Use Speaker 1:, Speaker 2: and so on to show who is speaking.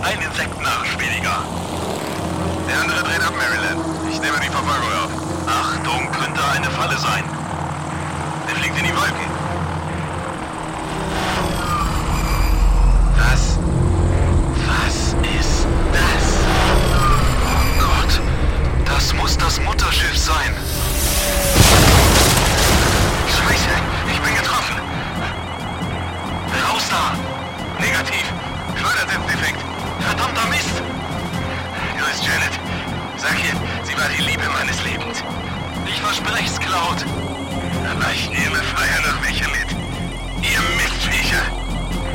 Speaker 1: Ein Insektenarsch weniger. Der andere dreht ab, Maryland. Ich nehme die Verfolgung auf. Achtung, könnte eine Falle sein. Der fliegt in die Wolken.